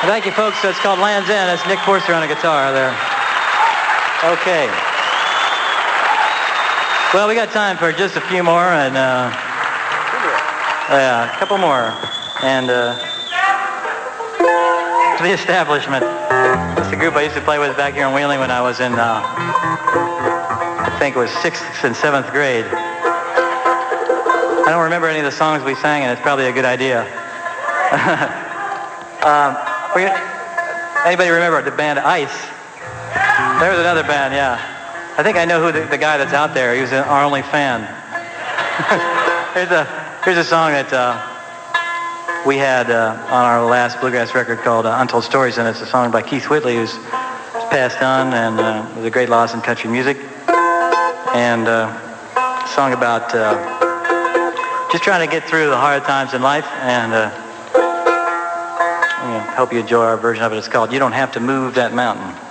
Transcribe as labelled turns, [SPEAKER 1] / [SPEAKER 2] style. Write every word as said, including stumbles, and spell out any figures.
[SPEAKER 1] Thank you, folks. It's called Land's End. That's Nick Forster on a guitar there. Okay. Well, we got time for just a few more, and uh, yeah, a couple more, and uh, The Establishment. It's a group I used to play with back here in Wheeling when I was in, uh, I think it was sixth and seventh grade. I don't remember any of the songs we sang, and it's probably a good idea. um, we, anybody remember the band Ice? There was another band, yeah. I think I know who the, the guy that's out there. He was our only fan. here's a here's a song that uh, we had uh, on our last bluegrass record called uh, Untold Stories, and it's a song by Keith Whitley, who's passed on, and uh, was a great loss in country music. And uh, a song about uh, just trying to get through the hard times in life, and uh, I hope you enjoy our version of it. It's called You Don't Have to Move That Mountain.